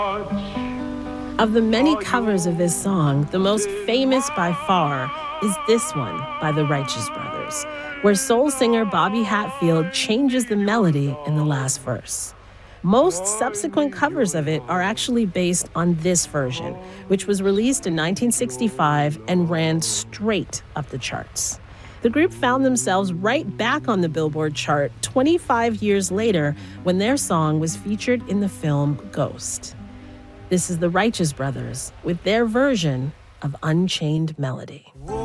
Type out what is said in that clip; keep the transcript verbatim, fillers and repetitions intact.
Of the many covers of this song, the most famous by far is this one by the Righteous Brothers, where soul singer Bobby Hatfield changes the melody in the last verse. Most subsequent covers of it are actually based on this version, which was released in nineteen sixty-five and ran straight up the charts. The group found themselves right back on the Billboard chart twenty-five years later when their song was featured in the film Ghost. This is the Righteous Brothers with their version of Unchained Melody.